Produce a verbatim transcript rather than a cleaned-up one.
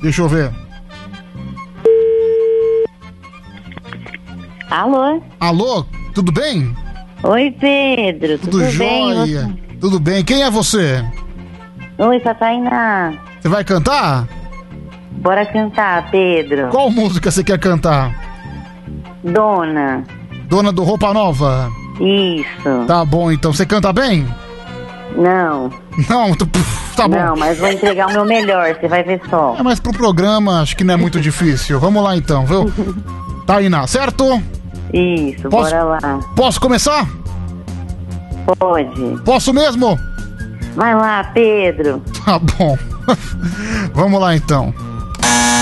Deixa eu ver. Alô? Alô, tudo bem? Oi, Pedro. Tudo, tudo jóia? bem? Tudo bem. Quem é você? Oi, Tainá. Você vai cantar? Bora cantar, Pedro. Qual música você quer cantar? Dona. Dona do Roupa Nova? Isso. Tá bom, então. Você canta bem? Não. Não, tá bom. Não, mas vou entregar o meu melhor, você vai ver só. É, mas pro programa acho que não é muito difícil. Vamos lá então, viu? Tainá, certo? Isso, Posso- bora lá. Posso começar? Pode. Posso mesmo? Vai lá, Pedro. Tá bom. Vamos lá então.